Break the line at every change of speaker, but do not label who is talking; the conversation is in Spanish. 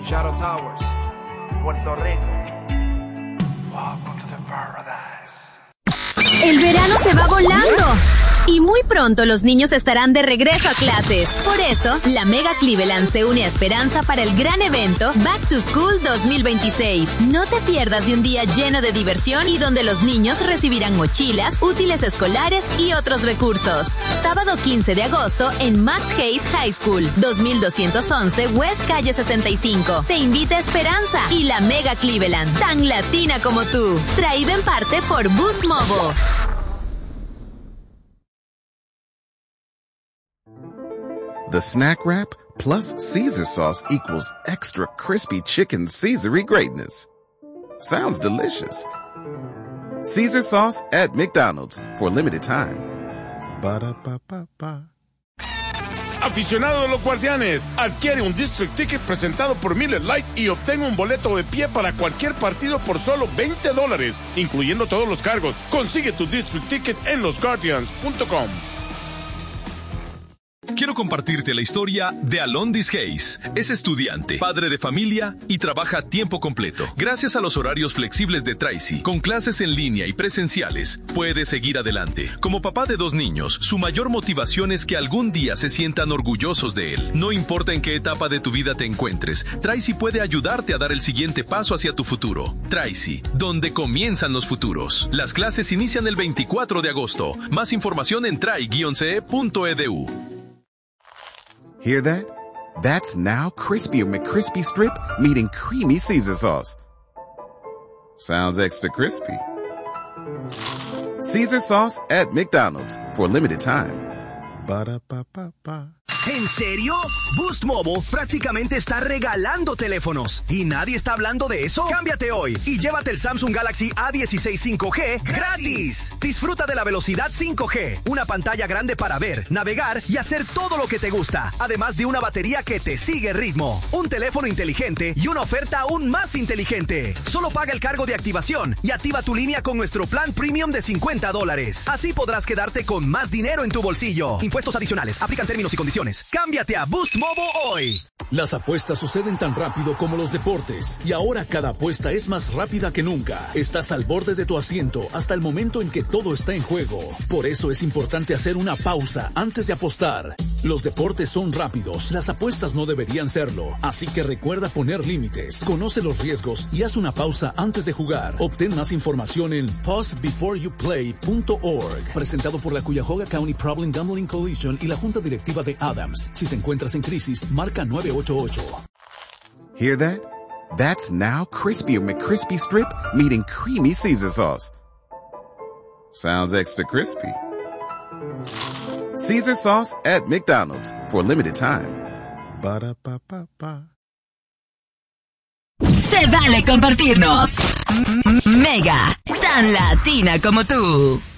Shadow Towers, Puerto Rico. Welcome to the paradise.
El verano se va volando y muy pronto los niños estarán de regreso a clases. Por eso, la Mega Cleveland se une a Esperanza para el gran evento Back to School 2026. No te pierdas de un día lleno de diversión y donde los niños recibirán mochilas, útiles escolares y otros recursos. Sábado 15 de agosto en Max Hayes High School, 2211 West Calle 65. Te invita Esperanza y la Mega Cleveland, tan latina como tú. Traído en parte por Boost Mobile.
The Snack Wrap plus Caesar sauce equals extra crispy chicken Caesar-y greatness. Sounds delicious. Caesar sauce at McDonald's for a limited time. Ba-da-ba-ba-ba.
Aficionado de los Guardianes, adquiere un District Ticket presentado por Miller Lite y obtenga un boleto de pie para cualquier partido por solo $20, incluyendo todos los cargos. Consigue tu District Ticket en losguardians.com.
Quiero compartirte la historia de Alondis Hayes. Es estudiante, padre de familia y trabaja a tiempo completo. Gracias a los horarios flexibles de Tracy, con clases en línea y presenciales, puede seguir adelante. Como papá de 2 niños, su mayor motivación es que algún día se sientan orgullosos de él. No importa en qué etapa de tu vida te encuentres, Tracy puede ayudarte a dar el siguiente paso hacia tu futuro. Tracy, donde comienzan los futuros. Las clases inician el 24 de agosto. Más información en try-ce.edu.
Hear that? That's now Crispier McCrispy Strip meeting creamy Caesar sauce. Sounds extra crispy. Caesar sauce at McDonald's for a limited time. Ba-da-ba-ba-ba.
¿En serio? Boost Mobile prácticamente está regalando teléfonos. ¿Y nadie está hablando de eso? Cámbiate hoy y llévate el Samsung Galaxy A16 5G gratis. Disfruta de la velocidad 5G, una pantalla grande para ver, navegar y hacer todo lo que te gusta, además de una batería que te sigue el ritmo, un teléfono inteligente y una oferta aún más inteligente. Solo paga el cargo de activación y activa tu línea con nuestro plan premium de $50. Así podrás quedarte con más dinero en tu bolsillo. Impuestos adicionales. Aplican términos y condiciones. Cámbiate a Boost Mobile hoy.
Las apuestas suceden tan rápido como los deportes y ahora cada apuesta es más rápida que nunca. Estás al borde de tu asiento hasta el momento en que todo está en juego. Por eso es importante hacer una pausa antes de apostar. Los deportes son rápidos, las apuestas no deberían serlo. Así que recuerda poner límites, conoce los riesgos y haz una pausa antes de jugar. Obtén más información en pausebeforeyouplay.org. Presentado por la Cuyahoga County Problem Gambling Coalition y la Junta Directiva de Adams. Si te encuentras en crisis, marca 988.
Hear that? That's now Crispier McCrispy Strip meeting creamy Caesar sauce. Sounds extra crispy. Caesar sauce at McDonald's for a limited time. Ba-da-ba-ba-ba.
Se vale compartirnos. Mega, tan latina como tú.